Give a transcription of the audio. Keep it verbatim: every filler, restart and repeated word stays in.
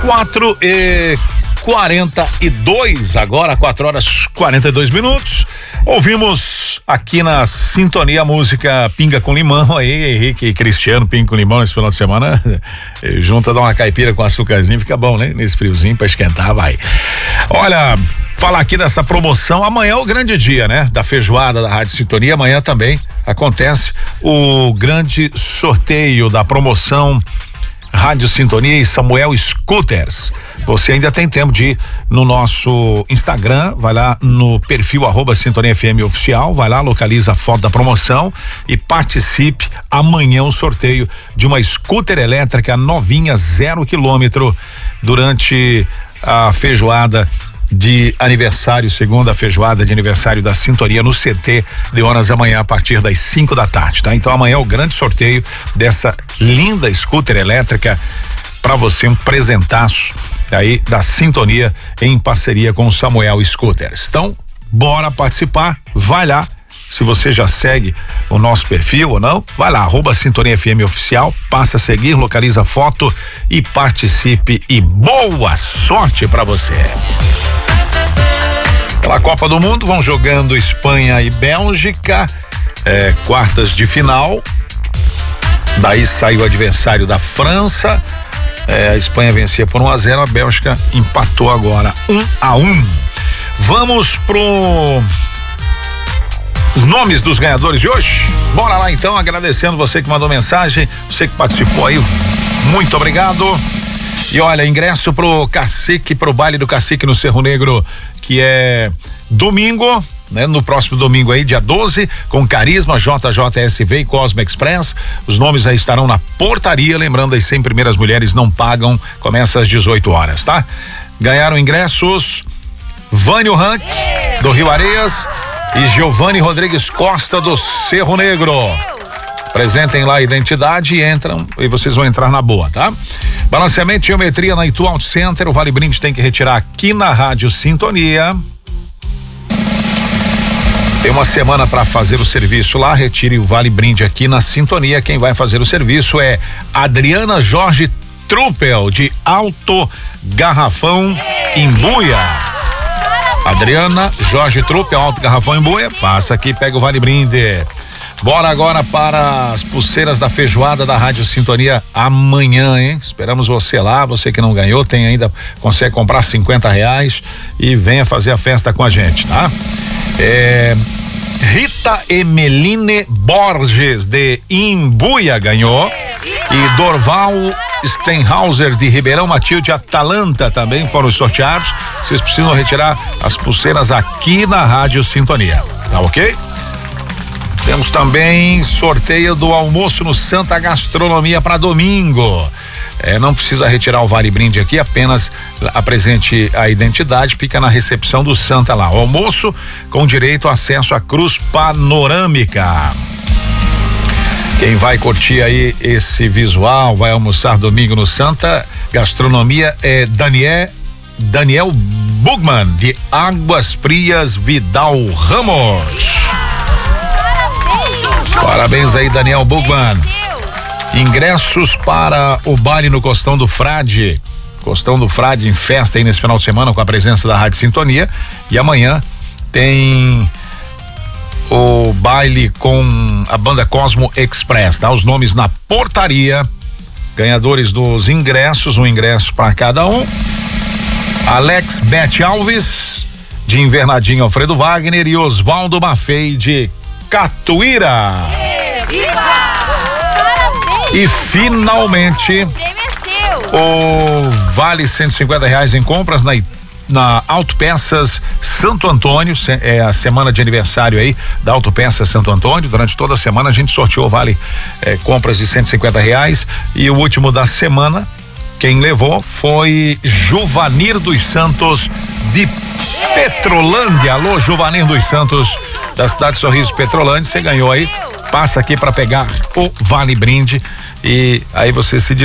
quatro e quarenta e dois, agora quatro horas quarenta e dois minutos. Ouvimos aqui na sintonia a música Pinga com Limão aí, Henrique e Cristiano, Pinga com Limão nesse final de semana. Junta, dá uma caipira com açúcarzinho, fica bom, né? Nesse friozinho pra esquentar, vai. Olha, falar aqui dessa promoção, amanhã é o grande dia, né? Da feijoada da Rádio Sintonia, amanhã também acontece o grande sorteio da promoção Rádio Sintonia e Samuel Scooters. Você ainda tem tempo de ir no nosso Instagram, vai lá no perfil arroba Sintonia F M Oficial, vai lá, localiza a foto da promoção e participe amanhã o sorteio de uma scooter elétrica novinha, zero quilômetro, durante a feijoada de aniversário, segunda feijoada de aniversário da Sintonia no C T Leonas amanhã a partir das cinco da tarde, tá? Então amanhã é o grande sorteio dessa linda scooter elétrica para você, um presentaço aí da Sintonia em parceria com o Samuel Scooters. Então, bora participar, vai lá. Se você já segue o nosso perfil ou não, vai lá, arroba Sintonia F M Oficial, passa a seguir, localiza a foto e participe, e boa sorte para você. Pela Copa do Mundo, vão jogando Espanha e Bélgica, é, quartas de final. Daí sai o adversário da França. É, a Espanha vencia por um a zero, a Bélgica empatou agora um a um. Vamos pro os nomes dos ganhadores de hoje. Bora lá então, agradecendo você que mandou mensagem, você que participou aí, muito obrigado. E olha, ingresso pro Cacique, pro baile do Cacique no Cerro Negro, que é domingo, né? No próximo domingo aí, dia doze, com Carisma, J J S V e Cosmo Express. Os nomes aí estarão na portaria, lembrando, as cem primeiras mulheres não pagam, começa às dezoito horas, tá? Ganharam ingressos Vânio Rank, do Rio Areias, e Giovanni Rodrigues Costa, do Cerro Negro. Apresentem lá a identidade e entram, e vocês vão entrar na boa, tá? Balanceamento e geometria na Itu Auto Center, o Vale Brinde tem que retirar aqui na Rádio Sintonia. Tem uma semana para fazer o serviço lá, retire o Vale Brinde aqui na Sintonia. Quem vai fazer o serviço é Adriana Jorge Truppel, de Alto Garrafão, Imbuia. Adriana Jorge Truppel, Alto Garrafão, Imbuia, passa aqui, pega o Vale Brinde. Bora agora para as pulseiras da feijoada da Rádio Sintonia amanhã, hein? Esperamos você lá, você que não ganhou, tem ainda, consegue comprar cinquenta reais e venha fazer a festa com a gente, tá? É, Rita Emeline Borges, de Imbuia, ganhou, e Dorval Stenhauser, de Ribeirão Matilde, Atalanta, também foram sorteados. Vocês precisam retirar as pulseiras aqui na Rádio Sintonia, tá ok? Temos também sorteio do almoço no Santa Gastronomia para domingo. É, não precisa retirar o Vale Brinde aqui, apenas apresente a identidade, fica na recepção do Santa lá. Almoço com direito a acesso à cruz panorâmica. Quem vai curtir aí esse visual, vai almoçar domingo no Santa Gastronomia é Daniel Daniel Bugman, de Águas Frias Vidal Ramos. Parabéns aí, Daniel Bugman. Ingressos para o baile no Costão do Frade. Costão do Frade em festa aí nesse final de semana, com a presença da Rádio Sintonia. E amanhã tem o baile com a banda Cosmo Express, tá? Os nomes na portaria. Ganhadores dos ingressos, um ingresso para cada um. Alex Bete Alves, de Invernadinho Alfredo Wagner, e Oswaldo Maffei, de Catuíra. E finalmente o vale cento e cinquenta reais em compras na na Autopeças Santo Antônio, é a semana de aniversário aí da Autopeças Santo Antônio. Durante toda a semana a gente sorteou vale é, compras de cento e cinquenta reais, e o último da semana quem levou foi Juvanir dos Santos, de Petrolândia. Alô, Juvanir dos Santos, da cidade de Sorriso, Petrolândia, você ganhou aí, passa aqui para pegar o Vale Brinde e aí você se